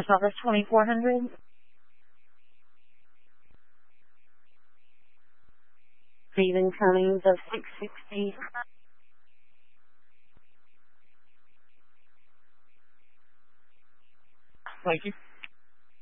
Commissioner's Office 2400. Stephen Cummings of 660. Thank you.